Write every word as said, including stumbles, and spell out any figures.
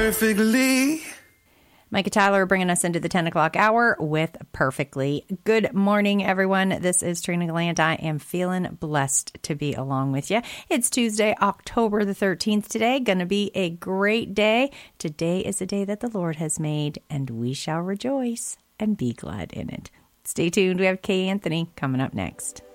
Perfectly. Micah Tyler bringing us into the ten o'clock hour with Perfectly. Good morning, everyone. This is Trina Gallant. I am feeling blessed to be along with you. It's Tuesday, October the thirteenth today. Going to be a great day. Today is a day that the Lord has made, and we shall rejoice and be glad in it. Stay tuned. We have Kay Anthony coming up next.